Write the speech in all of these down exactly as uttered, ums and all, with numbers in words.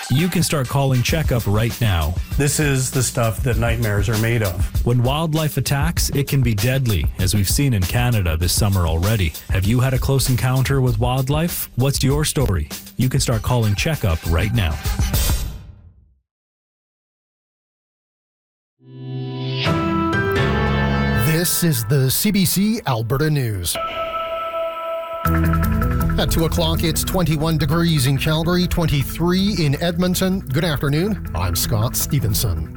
You can start calling Checkup right now. This is the stuff that nightmares are made of. When wildlife attacks, it can be deadly, as we've seen in Canada this summer already. Have you had a close encounter with wildlife? What's your story? You can start calling Checkup right now. This is the C B C Alberta News. At two o'clock, it's twenty-one degrees in Calgary, twenty-three in Edmonton. Good afternoon. I'm Scott Stevenson.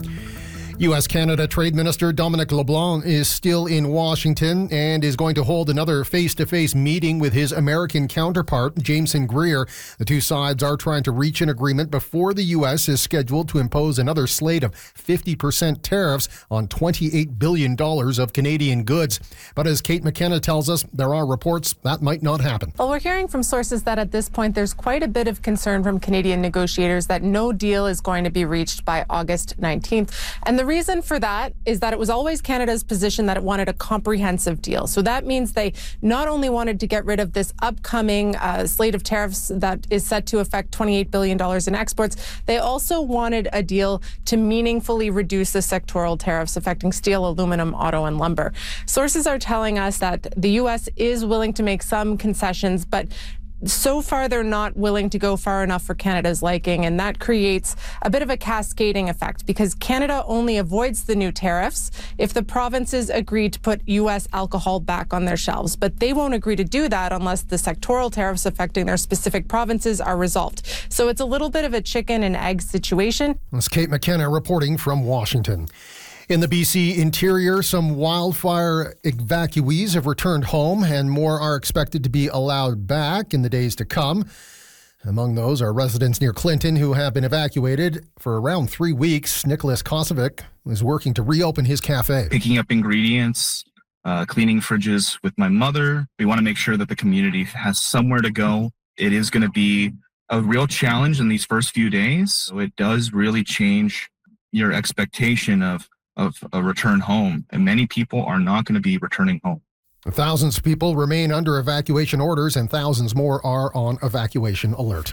U S-Canada Trade Minister Dominic LeBlanc is still in Washington and is going to hold another face-to-face meeting with his American counterpart, Jameson Greer. The two sides are trying to reach an agreement before the U S is scheduled to impose another slate of fifty percent tariffs on twenty-eight billion dollars of Canadian goods. But as Kate McKenna tells us, there are reports that might not happen. Well, we're hearing from sources that at this point there's quite a bit of concern from Canadian negotiators that no deal is going to be reached by August nineteenth. And the reason for that is that it was always Canada's position that it wanted a comprehensive deal. So that means they not only wanted to get rid of this upcoming uh, slate of tariffs that is set to affect twenty-eight billion dollars in exports, they also wanted a deal to meaningfully reduce the sectoral tariffs affecting steel, aluminum, auto, and lumber. Sources are telling us that the U S is willing to make some concessions, but so far, they're not willing to go far enough for Canada's liking, and that creates a bit of a cascading effect because Canada only avoids the new tariffs if the provinces agree to put U S alcohol back on their shelves. But they won't agree to do that unless the sectoral tariffs affecting their specific provinces are resolved. So it's a little bit of a chicken and egg situation. That's Kate McKenna reporting from Washington. In the B C interior, some wildfire evacuees have returned home and more are expected to be allowed back in the days to come. Among those are residents near Clinton who have been evacuated for around three weeks. Nicholas Kosovic is working to reopen his cafe. Picking up ingredients, uh, cleaning fridges with my mother. We want to make sure that the community has somewhere to go. It is going to be a real challenge in these first few days. So it does really change your expectation of of a return home, and many people are not going to be returning home. Thousands of people remain under evacuation orders and thousands more are on evacuation alert.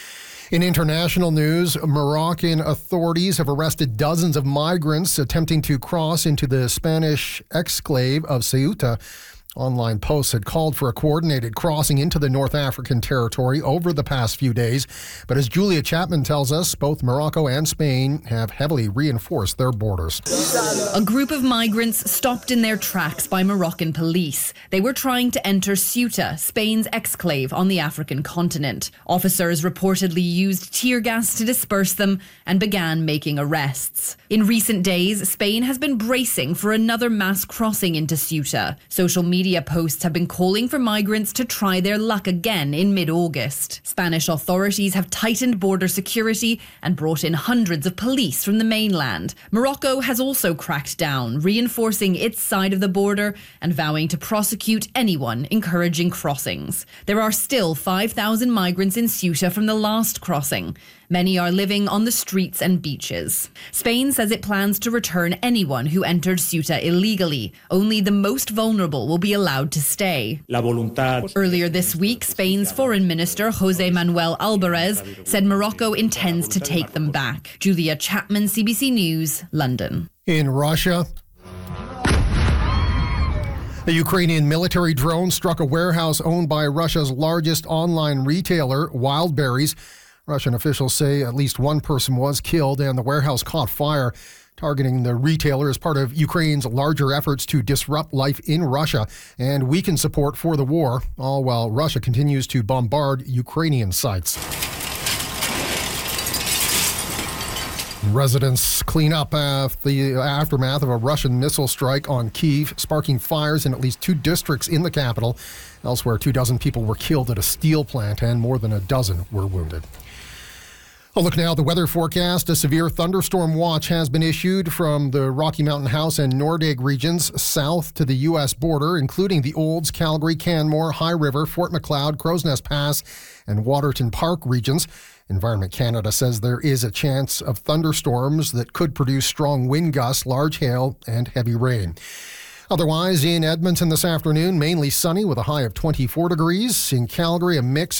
In international news, Moroccan authorities have arrested dozens of migrants attempting to cross into the Spanish exclave of Ceuta. Online posts had called for a coordinated crossing into the North African territory over the past few days. But as Julia Chapman tells us, both Morocco and Spain have heavily reinforced their borders. A group of migrants stopped in their tracks by Moroccan police. They were trying to enter Ceuta, Spain's exclave on the African continent. Officers reportedly used tear gas to disperse them and began making arrests. In recent days, Spain has been bracing for another mass crossing into Ceuta. Social media Media posts have been calling for migrants to try their luck again in mid-August. Spanish authorities have tightened border security and brought in hundreds of police from the mainland. Morocco has also cracked down, reinforcing its side of the border and vowing to prosecute anyone encouraging crossings. There are still five thousand migrants in Ceuta from the last crossing. Many are living on the streets and beaches. Spain says it plans to return anyone who entered Ceuta illegally. Only the most vulnerable will be allowed to stay. Earlier this week, Spain's Foreign Minister José Manuel Alvarez said Morocco intends to take them back. Julia Chapman, C B C News, London. In Russia, a Ukrainian military drone struck a warehouse owned by Russia's largest online retailer, Wildberries. Russian officials say at least one person was killed and the warehouse caught fire. Targeting the retailer as part of Ukraine's larger efforts to disrupt life in Russia and weaken support for the war, all while Russia continues to bombard Ukrainian sites. Residents clean up after the aftermath of a Russian missile strike on Kyiv, sparking fires in at least two districts in the capital. Elsewhere, two dozen people were killed at a steel plant and more than a dozen were wounded. A look now at the weather forecast. A severe thunderstorm watch has been issued from the Rocky Mountain House and Nordegg regions south to the U S border, including the Olds, Calgary, Canmore, High River, Fort Macleod, Crow's Nest Pass, and Waterton Park regions. Environment Canada says there is a chance of thunderstorms that could produce strong wind gusts, large hail, and heavy rain. Otherwise, in Edmonton this afternoon, mainly sunny with a high of twenty-four degrees. In Calgary, a mix of